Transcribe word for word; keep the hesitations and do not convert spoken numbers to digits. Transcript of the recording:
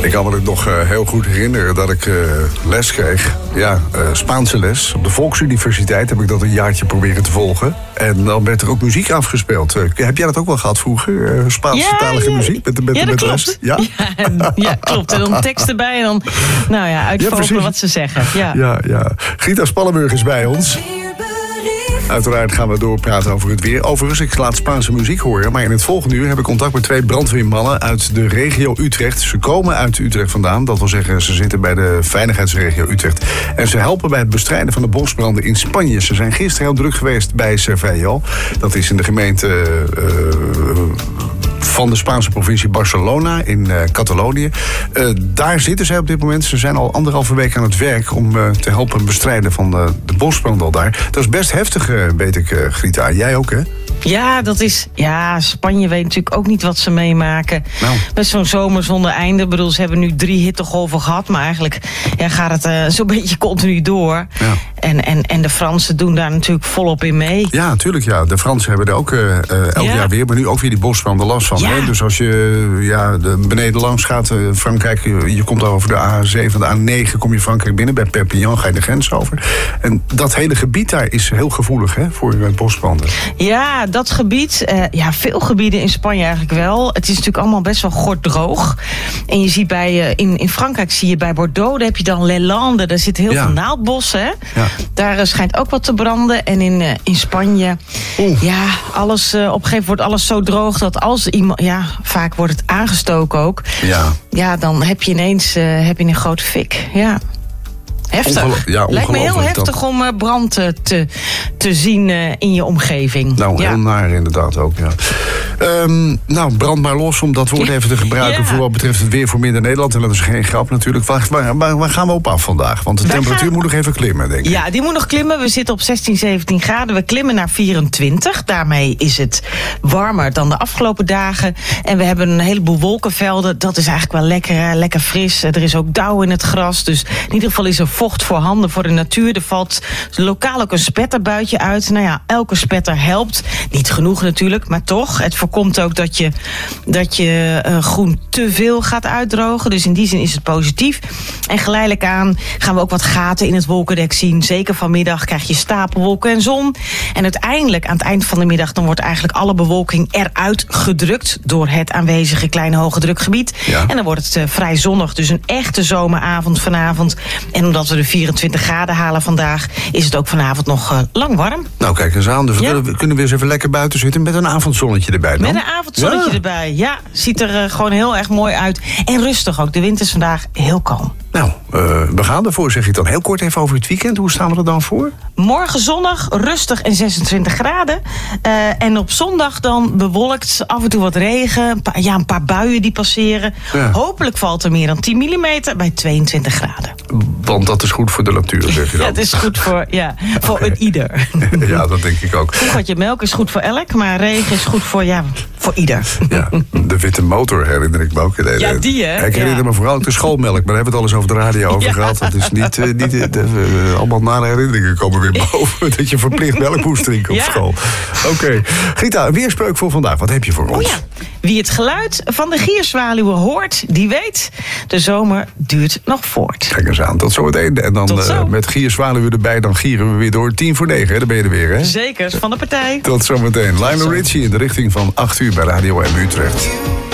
Ik kan me het nog uh, heel goed herinneren dat ik uh, les kreeg. Ja, uh, Spaanse les. Op de Volksuniversiteit heb ik dat een jaartje proberen te volgen. En dan werd er ook muziek afgespeeld. Uh, heb jij dat ook wel gehad vroeger? Uh, Spaanstalige ja, ja. muziek met de met, ja, met klopt. les? Ja? Ja, ja, klopt. En dan tekst erbij en dan nou ja, uitvogelen ja, wat ze zeggen. Ja, ja. ja. Grita Spallenburg is bij ons. Uiteraard gaan we doorpraten over het weer. Overigens, ik laat Spaanse muziek horen. Maar in het volgende uur heb ik contact met twee brandweermannen uit de regio Utrecht. Ze komen uit Utrecht vandaan. Dat wil zeggen, ze zitten bij de veiligheidsregio Utrecht. En ze helpen bij het bestrijden van de bosbranden in Spanje. Ze zijn gisteren heel druk geweest bij Cervello. Dat is in de gemeente Uh, van de Spaanse provincie Barcelona in uh, Catalonië. Uh, daar zitten zij op dit moment. Ze zijn al anderhalve week aan het werk om uh, te helpen bestrijden van uh, de bosbrand al daar. Dat is best heftig, uh, weet ik, uh, Grita. Jij ook, hè? Ja, dat is. Ja, Spanje weet natuurlijk ook niet wat ze meemaken. Nou. Met zo'n zomer zonder einde. Ik bedoel, ze hebben nu drie hittegolven gehad. Maar eigenlijk ja, gaat het uh, zo'n beetje continu door. Ja. En, en, en de Fransen doen daar natuurlijk volop in mee. Ja, natuurlijk. Ja. De Fransen hebben er ook uh, uh, elk ja. jaar weer. Maar nu ook weer die bosbranden last van. Ja. Hè? Dus als je ja, de beneden langs gaat, uh, Frankrijk, je, je komt over de A zeven, de A negen, kom je Frankrijk binnen. Bij Perpignan ga je de grens over. En dat hele gebied daar is heel gevoelig, hè, voor uh, bosbranden. Ja, dat gebied, uh, ja, veel gebieden in Spanje eigenlijk wel. Het is natuurlijk allemaal best wel gorddroog. En je ziet bij, uh, in, in Frankrijk zie je bij Bordeaux, daar heb je dan Les Landes, daar zit heel ja. veel naaldbossen. Hè? Ja. Daar uh, schijnt ook wat te branden. En in, uh, in Spanje, Oeh. ja, alles, uh, op een gegeven moment wordt alles zo droog dat als iemand, ja, vaak wordt het aangestoken ook. Ja, ja dan heb je ineens uh, heb je een grote fik. Ja. Heftig. Ongelo- ja, Lijkt me heel heftig dat... om uh, brand uh, te, te zien uh, in je omgeving. Nou, ja. heel naar inderdaad ook, ja. Um, nou, brand maar los om dat woord even te gebruiken... Ja. voor wat betreft het weer voor Midden-Nederland. En dat is geen grap natuurlijk. Waar, waar, waar, waar gaan we op af vandaag? Want de Wij temperatuur gaan... moet nog even klimmen, denk ik. Ja, die moet nog klimmen. We zitten op zestien, zeventien graden. We klimmen naar vierentwintig. Daarmee is het warmer dan de afgelopen dagen. En we hebben een heleboel wolkenvelden. Dat is eigenlijk wel lekker, lekker fris. Er is ook dauw in het gras. Dus in ieder geval is er vocht voorhanden voor de natuur. Er valt lokaal ook een spetterbuitje uit. Nou ja, elke spetter helpt. Niet genoeg natuurlijk, maar toch. Het voorkomt ook dat je, dat je uh, groen te veel gaat uitdrogen. Dus in die zin is het positief. En geleidelijk aan gaan we ook wat gaten in het wolkendek zien. Zeker vanmiddag krijg je stapelwolken en zon. En uiteindelijk, aan het eind van de middag, dan wordt eigenlijk alle bewolking eruit gedrukt door het aanwezige kleine hoge drukgebied. Ja. En dan wordt het uh, vrij zonnig. Dus een echte zomeravond vanavond. En omdat we de vierentwintig graden halen vandaag, is het ook vanavond nog uh, lang warm. Nou, kijk eens aan. Dus we, ja. kunnen, we kunnen weer eens even lekker buiten zitten met een avondzonnetje erbij dan. Met een avondzonnetje ja. erbij, ja. Ziet er uh, gewoon heel erg mooi uit. En rustig ook. De wind is vandaag heel kalm. Nou, uh, we gaan ervoor, zeg ik dan. Heel kort even over het weekend. Hoe staan we er dan voor? Morgen zonnig, rustig en zesentwintig graden. Uh, en op zondag dan bewolkt, af en toe wat regen. Een paar, ja, een paar buien die passeren. Ja. Hopelijk valt er meer dan tien millimeter bij tweeëntwintig graden. Want dat is goed voor de natuur, zeg je dan. Ja, het is goed voor, ja, voor okay. een ieder. Ja, dat denk ik ook. Vroeger had je melk, is goed voor elk. Maar regen is goed voor, ja, voor ieder. Ja, de witte motor herinner ik me ook. Nee, ja, die hè? Ik herinner ja. me vooral de schoolmelk. Maar daar hebben we het al eens over de radio over ja. gehad. Dat is niet, uh, niet uh, uh, allemaal nare herinneringen komen weer boven. Dat je verplicht melk moest drinken op ja. school. Oké. Okay. Grita, een weerspreuk voor vandaag. Wat heb je voor ons? Oh ja. Wie het geluid van de gierzwaluwen hoort, die weet, de zomer duurt nog voort. Kijk eens aan, tot zometeen. En dan uh, met gierzwaluwen erbij, dan gieren we weer door. Tien voor negen, hè? Dan ben je er weer, hè? Zeker, van de partij. Tot zometeen. Lionel Richie in de richting van acht uur bij Radio M Utrecht.